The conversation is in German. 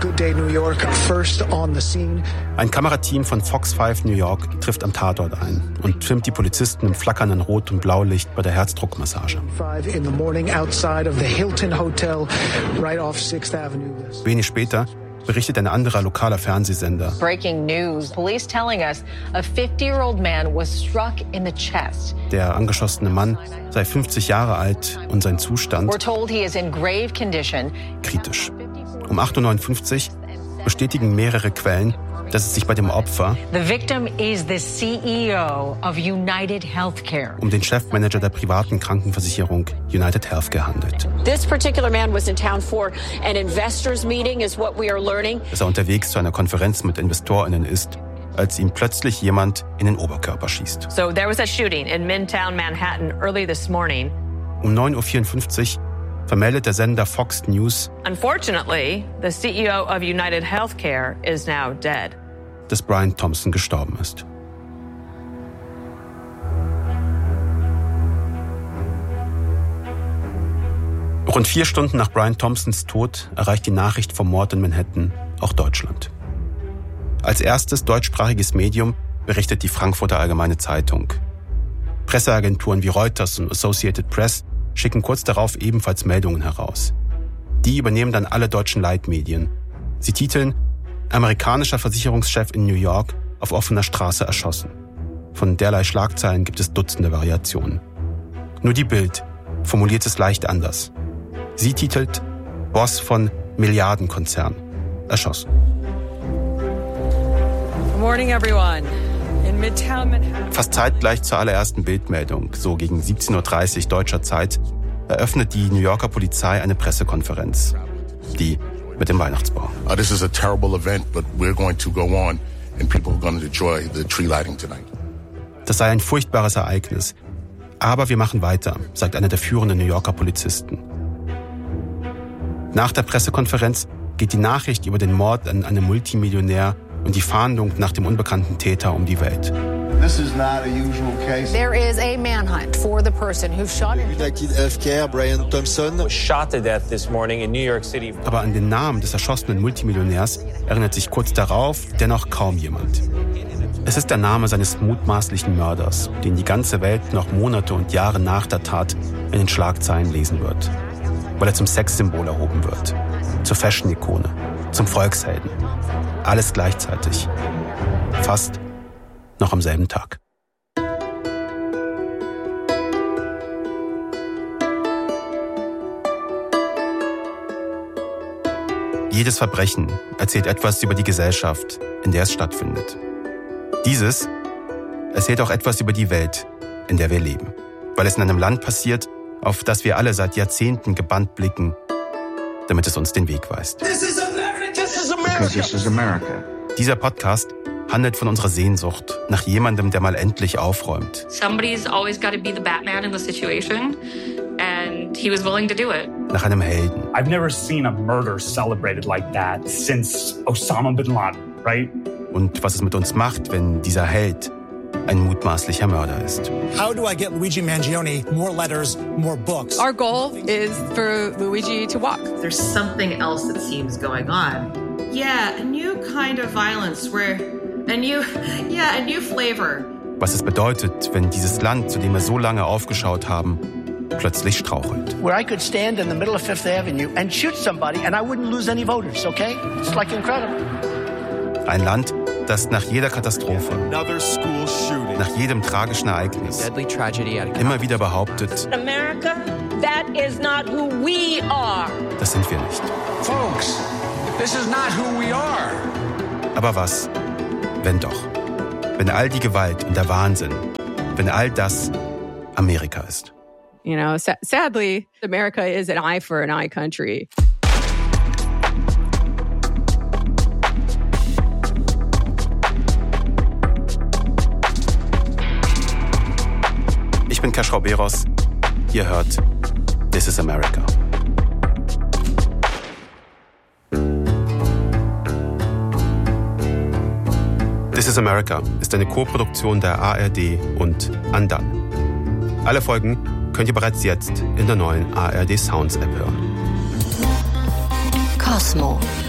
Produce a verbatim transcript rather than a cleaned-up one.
Good Day New York first on the scene. Ein Kamerateam von Fox fünf New York trifft am Tatort ein und filmt die Polizisten im flackernden Rot- und Blaulicht bei der Herzdruckmassage. In the morning outside of the Hilton Hotel right off sixth Avenue. Wenig später berichtet ein anderer lokaler Fernsehsender. Breaking news. Police telling us a fifty-year-old man was struck in the chest. Der angeschossene Mann sei fünfzig Jahre alt und sein Zustand We're told he is in grave condition. kritisch. Um acht Uhr neunundfünfzig bestätigen mehrere Quellen, dass es sich bei dem Opfer The victim is the C E O of United Healthcare. um den Chefmanager der privaten Krankenversicherung United Healthcare handelt. This particular man was in town for an investors meeting, is what we are learning. Dass er unterwegs zu einer Konferenz mit InvestorInnen ist, als ihm plötzlich jemand in den Oberkörper schießt. So there was a shooting in Midtown Manhattan early this morning. Um neun Uhr vierundfünfzig vermeldet der Sender Fox News, Unfortunately, the C E O of United Healthcare is now dead. dass Brian Thompson gestorben ist. Rund vier Stunden nach Brian Thompsons Tod erreicht die Nachricht vom Mord in Manhattan auch Deutschland. Als erstes deutschsprachiges Medium berichtet die Frankfurter Allgemeine Zeitung. Presseagenturen wie Reuters und Associated Press schicken kurz darauf ebenfalls Meldungen heraus. Die übernehmen dann alle deutschen Leitmedien. Sie titeln „Amerikanischer Versicherungschef in New York auf offener Straße erschossen". Von derlei Schlagzeilen gibt es Dutzende Variationen. Nur die Bild formuliert es leicht anders. Sie titelt „Boss von Milliardenkonzern erschossen". Good morning, everyone. In Midtown Manhattan. Fast zeitgleich zur allerersten Bildmeldung, so gegen siebzehn Uhr dreißig deutscher Zeit, eröffnet die New Yorker Polizei eine Pressekonferenz. Die mit dem Weihnachtsbaum. Uh, this is a terrible event, but we're going to go on and people are going to enjoy the tree lighting tonight. Das sei ein furchtbares Ereignis. Aber wir machen weiter, sagt einer der führenden New Yorker Polizisten. Nach der Pressekonferenz geht die Nachricht über den Mord an einem Multimillionär und die Fahndung nach dem unbekannten Täter um die Welt. This is not a usual case. There is a manhunt for the person who shot United Healthcare, Brian Thompson, was shot to death this morning in New York City. Aber an den Namen des erschossenen Multimillionärs erinnert sich kurz darauf dennoch kaum jemand. Es ist der Name seines mutmaßlichen Mörders, den die ganze Welt noch Monate und Jahre nach der Tat in den Schlagzeilen lesen wird. Weil er zum Sexsymbol erhoben wird, zur Fashion-Ikone, zum Volkshelden. Alles gleichzeitig. Fast noch am selben Tag. Jedes Verbrechen erzählt etwas über die Gesellschaft, in der es stattfindet. Dieses erzählt auch etwas über die Welt, in der wir leben. Weil es in einem Land passiert, auf das wir alle seit Jahrzehnten gebannt blicken, damit es uns den Weg weist. This is America. This is America. Because this is America. Dieser Podcast handelt von unserer Sehnsucht nach jemandem, der mal endlich aufräumt. Somebody's always got to be the Batman in the situation, and he was willing to do it. Nach einem Helden. I've never seen a murder celebrated like that since Osama bin Laden, right? Und was es mit uns macht, wenn dieser Held ein mutmaßlicher Mörder ist. How do I get Luigi Mangione more letters, more books? Our goal is for Luigi to walk. There's something else that seems going on. Yeah, a new kind of violence where a new, yeah, a new flavor. Was es bedeutet, wenn dieses Land, zu dem wir so lange aufgeschaut haben, plötzlich strauchelt. Where I could stand in the middle of Fifth Avenue and shoot somebody and I wouldn't lose any voters, okay? It's like incredible. Ein Land, das nach jeder Katastrophe, nach jedem tragischen Ereignis immer wieder behauptet, America, that is not who we are. Das sind wir nicht. Folks, this is not who we are. Aber was, wenn doch? Wenn all die Gewalt und der Wahnsinn, wenn all das Amerika ist. You know, sa- sadly, America is an eye for an eye country. Ich bin Kaschrau Beros. Ihr hört This is America. This is America ist eine Co-Produktion der A R D und Undone. Alle Folgen könnt ihr bereits jetzt in der neuen A R D Sounds App hören. Cosmo.